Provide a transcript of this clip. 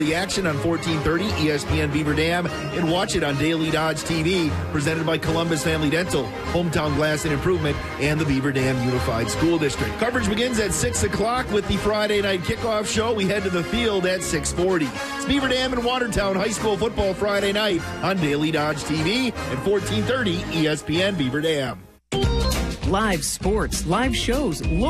The action on 1430 ESPN Beaver Dam, and watch it on Daily Dodge TV, presented by Columbus Family Dental, Hometown Glass and Improvement, and the Beaver Dam Unified School District. Coverage begins at 6 o'clock with the Friday night kickoff show. We head to the field at 6:40. It's Beaver Dam and Watertown High School football Friday night on Daily Dodge TV at 1430 ESPN Beaver Dam. Live sports, live shows,